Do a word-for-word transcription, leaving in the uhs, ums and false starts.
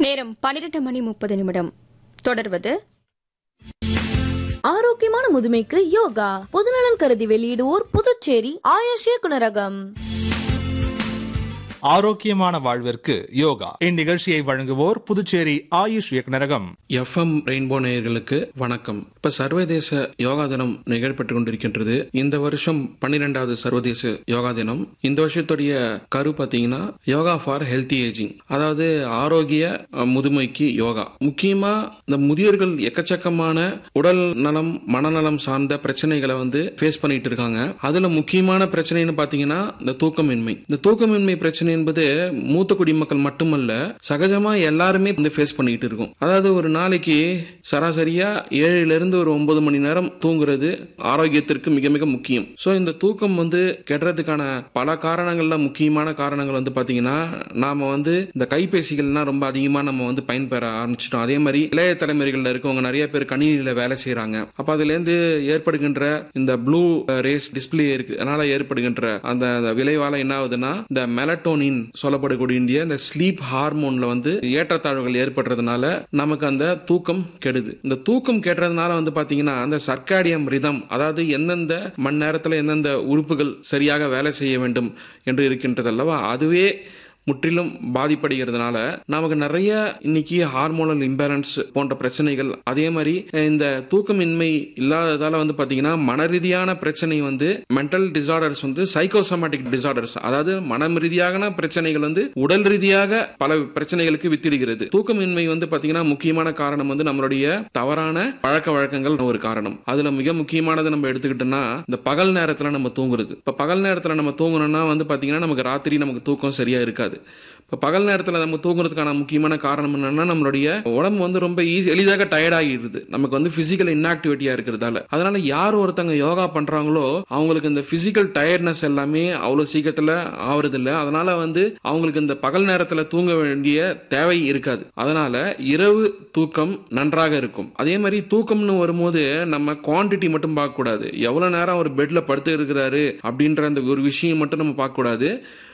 நேரம் பன்னிரண்டு மணி முப்பது நிமிடம். தொடர்வது ஆரோக்கியமான முதுமைக்கு யோகா. பொதுநலன் கருதி வெளியிடுவோர் புதுச்சேரி ஆயுஷ் இயக்குனரகம். ஆரோக்கியமான வாழ்விற்கு யோகா இந்நிகழ்ச்சியை வழங்குவோர் புதுச்சேரி ஆயுஷ் இயக்குனரகம். எஃப் எம் ரெயின்போ நேயர்களுக்கு வணக்கம். இப்ப சர்வதேச யோகா தினம் நிகழ்பெற்றுக் கொண்டிருக்கின்றது. இந்த வருஷம் பன்னிரெண்டாவது சர்வதேச யோகா தினம். இந்த வருஷத்துடைய கரு பாத்தீங்கன்னா யோகா ஃபார் ஹெல்தி ஏஜிங், அதாவது ஆரோக்கிய முதுமைக்கு யோகா. முக்கியமா இந்த முதியோர்கள் எக்கச்சக்கமான உடல் நலம் மனநலம் சார்ந்த பிரச்சனைகளை வந்து ஃபேஸ் பண்ணிட்டு இருக்காங்க. அதுல முக்கியமான பிரச்சனைன்னு பாத்தீங்கன்னா இந்த தூக்கமின்மை. இந்த தூக்கமின்மை பிரச்சனை என்பது மூத்த குடிமக்கள் மட்டுமல்ல, சகஜமா எல்லாருமே வந்து ஃபேஸ் பண்ணிட்டு இருக்கோம். அதாவது ஒரு நாளைக்கு சராசரியா ஏழுல இருந்து ஒரு ஒன்பது மணி நேரம் தூங்குறது ஆரோக்கியத்திற்கு மிக மிக முக்கியம். சோ இந்த தூக்கம் வந்து கெடுறதுக்கான பல காரணங்கள்ல முக்கியமான காரணங்கள் வந்து பாத்தீங்கன்னா, நாம வந்து இந்த கைபேசிகள்னா ரொம்ப அதிகமா நம்ம வந்து பயன்பெற ஆரம்பிச்சிட்டோம். அதே மாதிரி இளைய தலைமுறைகள்ல இருக்கவங்க நிறைய பேர் கணினியில வேலை செய்யறாங்க. அப்ப அதுல இருந்து ஏற்படுகின்ற இந்த ப்ளூ ரேஸ் டிஸ்பிளே இருக்கு, அதனால ஏற்படுகின்ற அந்த விளைவால என்ன ஆகுதுன்னா, இந்த மெலட்டோனின் சொல்லப்படக்கூடிய இந்த ஸ்லீப் ஹார்மோன்ல வந்து ஏற்றத்தாழ்வுகள் ஏற்படுறதுனால நமக்கு அந்த தூக்கம் கெடுது. இந்த தூக்கம் கெடுறதுனால வந்து பாத்தீங்கன்னா அந்த சர்க்காடியம் ரிதம், அதாவது எந்தெந்த மணி நேரத்தில் எந்தெந்த உறுப்புகள் சரியாக வேலை செய்ய வேண்டும் என்று இருக்கின்றது அல்லவா, அதுவே முற்றிலும் பாதிப்படைகிறதுனால நமக்கு நிறைய இன்னைக்கு ஹார்மோனல் இம்பேலன்ஸ் போன்ற பிரச்சனைகள், அதே மாதிரி இந்த தூக்கமின்மை இல்லாததால வந்து பாத்தீங்கன்னா மன ரீதியான பிரச்சனை வந்து மென்டல் டிசார்டர்ஸ் வந்து சைக்கோசோமேட்டிக் டிசார்டர்ஸ், அதாவது மனம் ரீதியான பிரச்சனைகள் வந்து உடல் ரீதியாக பல பிரச்சனைகளுக்கு வித்திடுகிறது. தூக்கமின்மை வந்து பாத்தீங்கன்னா முக்கியமான காரணம் வந்து நம்மளுடைய தவறான பழக்க வழக்கங்கள் ஒரு காரணம். அதுல மிக முக்கியமானது நம்ம எடுத்துக்கிட்டோம்னா இந்த பகல் நேரத்துல நம்ம தூங்குறது. இப்ப பகல் நேரத்துல நம்ம தூங்கணும்னா வந்து பாத்தீங்கன்னா நமக்கு ராத்திரி நமக்கு தூக்கம் சரியா இருக்காது. இப்போ பகல் நேரத்தில் நம்ம தூங்குறதுக்கான முக்கியமான காரணம் என்னன்னா, நம்மளுடைய உடம்பு வந்து ரொம்ப ஈஸி எளிதாக டயர்ட் ஆகிடுது, நமக்கு வந்து பிசிக்கல் இன்ஆக்டிவிட்டியா இருக்கிறதால. அதனால யார் ஒருத்தங்க யோகா பண்றாங்களோ அவங்களுக்கு இந்த பிசிக்கல் டயர்ட்னஸ் எல்லாமே அவ்வளவு சீக்கிரத்துல ஆவறது இல்லை. அதனால வந்து அவங்களுக்கு இந்த பகல் நேரத்தில் தூங்க வேண்டிய தேவை இருக்காது. அதனால இரவு தூக்கம் நன்றாக இருக்கும். அதே மாதிரி தூக்கம்னு வரும்போது நம்ம குவான்டிட்டி மட்டும் பார்க்க கூடாது, எவ்வளவு நேரம் ஒரு பெட்ல படுத்து இருக்கிறாரு அப்படின்ற அந்த ஒரு விஷயம் மட்டும் நம்ம பார்க்க கூடாது.